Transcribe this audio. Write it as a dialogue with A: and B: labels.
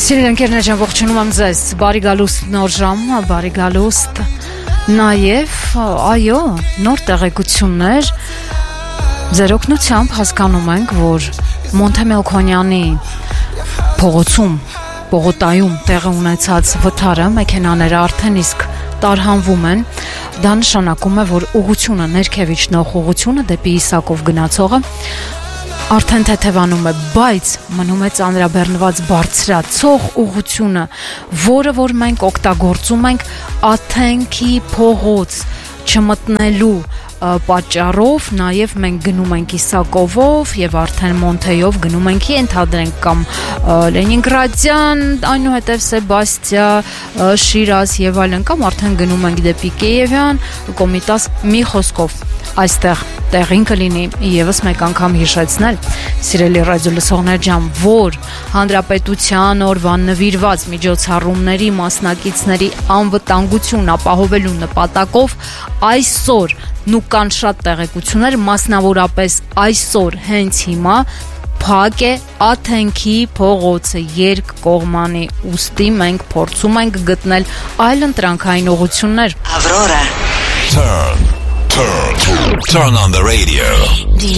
A: Սիրելի ընկերներ, ողջունում եմ ձեզ։ Բարի գալուստ նոր ժամ, բարի գալուստ նաև, այո, նոր տեղեկություններ։ Ձեր օգնությամբ հասկանում ենք, որ Մոնթե Մելքոնյանի փողոցում, Պողոտայում տեղի ունեցած վթարը մեքենաները արդեն իսկ տարհանվում են։ Դա նշանակում է, որ ուղղությունը ներքև իջնող ուղղությունը դեպի Իսակով գնացողը արդեն թեթևանում է, բայց մնում է ծանրաբեռնված բարձրացող ուղղությունը, որը որ մենք օգտագործում ենք Աթենքի փողոց չմտնելու պատճառով, նաև մենք գնում ենք Իսակովով եւ արդեն Մոնթեյով գնում ենք, ենթադրենք, կամ Լենինգրադյան, այնուհետև Սեբաստիա, Շիրազ եւ այլն, կամ արդեն գնում ենք դեպի Կիևյան, Կոմիտաս, մի խոսքով այստեղ տեղին կլինի եւս մեկ անգամ հիշեցնել, սիրելի ռադիո լսողներ ջան, որ հանրապետության օրվան նվիրված միջոցառումների մասնակիցների անվտանգություն ապահովելու նպատակով այսօր ու կան շատ տեղեկություններ, մասնավորապես այսօր հենց հիմա փակ է Աթենքի փողոցը երկկողմանի, ուստի մենք փորձում ենք գտնել այլ ընտրանքային ուղղություններ։
B: Aurora. Turn on the radio.